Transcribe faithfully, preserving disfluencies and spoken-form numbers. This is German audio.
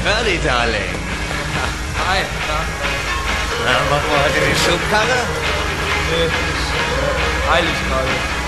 Curly, Darling. Hi, na? Na, machen wir heute die Schubkarre? Nee, ich äh, heil ich gerade.